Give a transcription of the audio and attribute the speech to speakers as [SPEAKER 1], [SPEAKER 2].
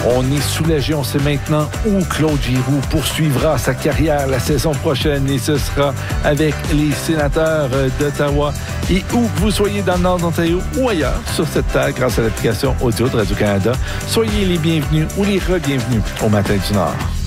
[SPEAKER 1] On est soulagé, on sait maintenant où Claude Giroux poursuivra sa carrière la saison prochaine et ce sera avec les Sénateurs d'Ottawa. Et où que vous soyez dans le nord d'Ontario ou ailleurs sur cette terre grâce à l'application audio de Radio-Canada, soyez les bienvenus ou les re-bienvenus au Matin du Nord.